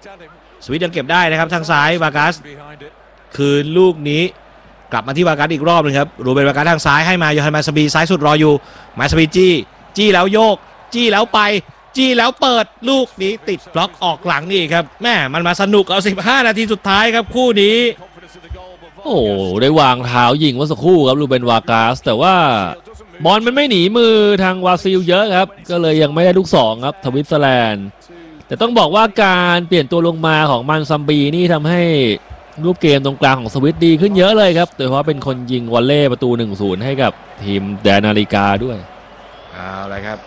สวิตยังเก็บได้นะครับทางซ้ายวากัสคืนลูกนี้กลับมาที่วากัสอีกรอบนึงครับรูเบนวากัสทางซ้ายให้มาโยฮันมาสบีซ้ายสุดรออยู่มาสบีจี้แล้วโยกจี้แล้วไปจี้แล้วเปิดลูกนี้ติดบล็อกออกหลังนี่ครับแม่มันมาสนุกเอา15 นาทีสุดท้ายครับคู่นี้โอ้ได้วางเท้ายิงเมื่อสักครู่ครับรูเบนวากัสแต่ว่าบอลมันไม่หนีมือทางวาซิลเยอะครับก็เลยยังไม่ได้ลูก2ครับสวิตเซอร์แลนด์แต่ต้องบอกว่าการเปลี่ยนตัวลงมาของมันซัมบีนี่ทำให้รูปเกมตรงกลางของสวิตดีขึ้นเยอะเลยครับโดยเฉพาะเป็นคนยิงวอลเล่ประตู 1-0 ให้กับทีมแดนนาฬิกาด้วยเอาละครับ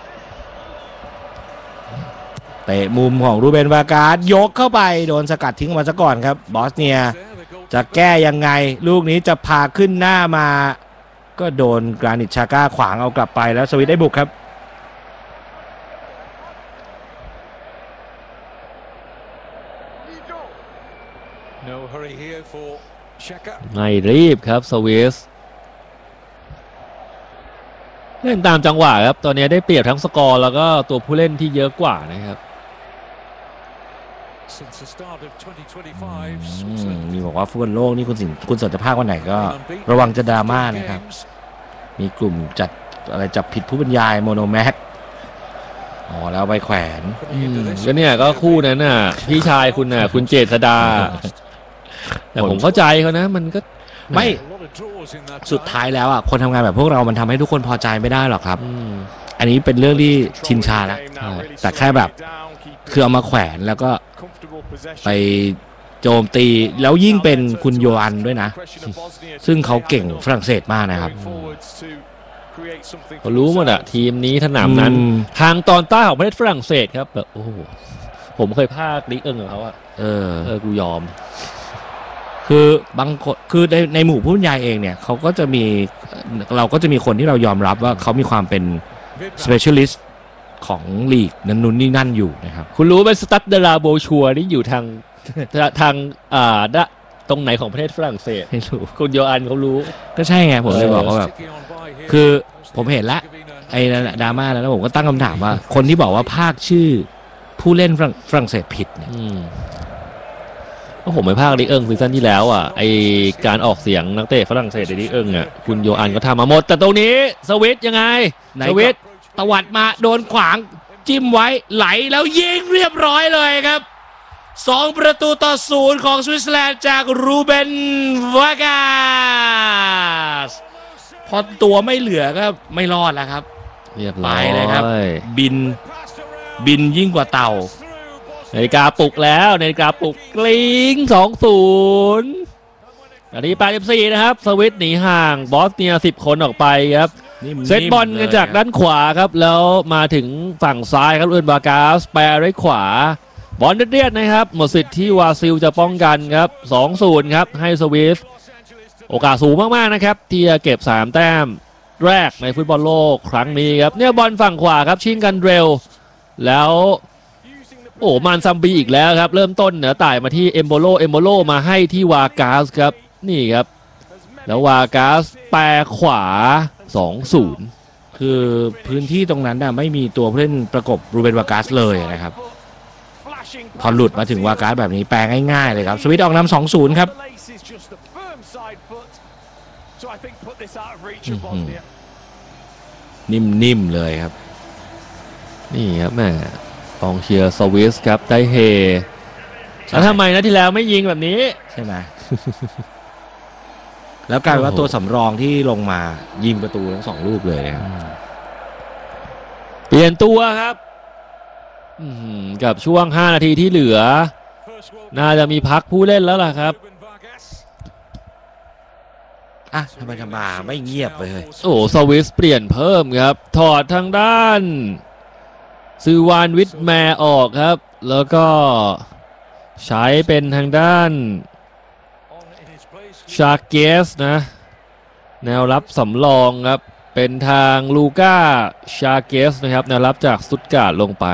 เตะมุมของรูเบนวากัสยกเข้าไปโดนสกัดทิ้งมาซะก่อนครับบอสเนียจะแก้ยังไงลูกนี้จะพาขึ้นหน้ามาก็โดนกรานิตชาก้าขวางเอากลับไปแล้วสวิตได้บุกครับไม่รีบครับสวิสเล่นตามจังหวะครับตอนนี้ได้เปรียบทั้งสกอร์แล้วก็ตัวผู้เล่นที่เยอะกว่านะครับมีบอกว่าฟุตบอลโลกนี่คุณสนจะพากวันไหนก็ระวังจะดราม่านะครับมีกลุ่มจับผิดผู้บรรยายโมโนแม็กแล้วไปแขวนก็เนี่ยก็คู่นั้นน่ะพี่ชายคุณน่ะคุณเจษดาแต่ผมเข้าใจเขานะมันก็ไม่สุดท้ายแล้วคนทำงานแบบพวกเรามันทำให้ทุกคนพอใจไม่ได้หรอกครับอันนี้เป็นเรื่องที่ชินชาแล้วแต่แค่แบบคือเอามาแขวนแล้วก็ไปโจมตีแล้วยิ่งเป็นคุณโยอันด้วยนะซึ่งเขาเก่งฝรั่งเศสมากนะครับเขารู้หมดอะทีมนี้สนามนั้นทางตอนใต้ของประเทศฝรั่งเศสครับแบบโอ้โหผมเคยพากลิกกับเขาอะกูยอมคือบางคนคือในหมู่ผู้บรรยายเองเนี่ยเราก็จะมีคนที่เรายอมรับว่าเขามีความเป็น specialist ของลีกนั้นนู่นนี่นั่นอยู่นะครับคุณรู้ไหมสตัดเดลาโบชัวนี่อยู่ทางตรงไหนของประเทศฝรั่งเศสไม่รู้คุณโยอันเขารู้ก็ใช่ไงผมเลยบอกว่าแบบคือผมเห็นละไอ้นั่นดราม่าแล้วผมก็ตั้งคำถามว่าคนที่บอกว่าภาคชื่อผู้เล่นฝรั่งเศสผิดเนี่ยก็ผมไปภาคลิเอิงซีซั่นที่แล้วไอการออกเสียงนักเตะฝรั่งเศสในลิเอิงคุณโยอันก็ทำมาหมดแต่ตรงนี้สวิตยังไงสวิตตวัดมาโดนขวางจิ้มไว้ไหลแล้วยิงเรียบร้อยเลยครับ2-0ของสวิตเซอร์แลนด์จากรูเบนวากัสพอตัวไม่เหลือก็ไม่รอดแล้วครับเรียบร้อยเลยครับบินยิ่งกว่าเต่านาฬิกาปลุกแล้วนาฬิกาปลุกกลิ้ง 2-0 อันนี้84นะครับสวิตหนีห่างบอสเนีย10 คนออกไปครับเซตบอลกันจากด้านขวาครับแล้วมาถึงฝั่งซ้ายครับรูเบนวากัสแปรด้วยขวาบอลเรียดนะครับหมดสิทธิ์ที่วาซิลจะป้องกันครับ 2-0 ครับให้สวิสโอกาสสูงมากๆนะครับที่จะเก็บ3 แต้มแรกในฟุตบอลโลกครั้งนี้ครับเนี่ยบอลฝั่งขวาครับชิงกันเร็วแล้วมันซัมบีอีกแล้วครับเริ่มต้นเหนือต่ายมาที่เอมโบโลมาให้ที่วากัสครับนี่ครับแล้ววากัสแปรขวา 2-0 คือพื้นที่ตรงนั้นไม่มีตัวผู้เล่นประกบรูเบนวากัสเลยนะครับพอหลุดมาถึงวากัสแบบนี้แปลง่ายๆเลยครับสวิตออกนำ 2-0 ครับนิ่มๆเลยครับนี่ครับแม่กองเชียร์สวิสครับได้เฮแล้วทำไมนะที่แล้วไม่ยิงแบบนี้ใช่ไหม แล้วกลายว่าตัวสำรองที่ลงมายิงประตูทั้ง2 ลูกเลยครับเปลี่ยนตัวครับกับช่วง5 นาทีที่เหลือน่าจะมีพักผู้เล่นแล้วล่ะครับทำไมไม่เงียบเลยสวิสเปลี่ยนเพิ่มครับถอดทางด้านซือวานวิทแมร์ออกครับแล้วก็ใช้เป็นทางด้านชาเกสนะแนวรับสำรองครับเป็นทางลูก้าชาเกสนะครับแนวรับจากสตุตการ์ดลงไป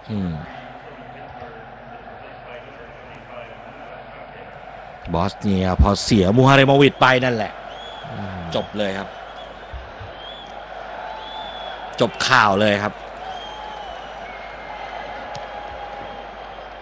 บอสเนียพอเสียมูฮาเรโมวิชไปนั่นแหละจบเลยครับจบข่าวเลยครับ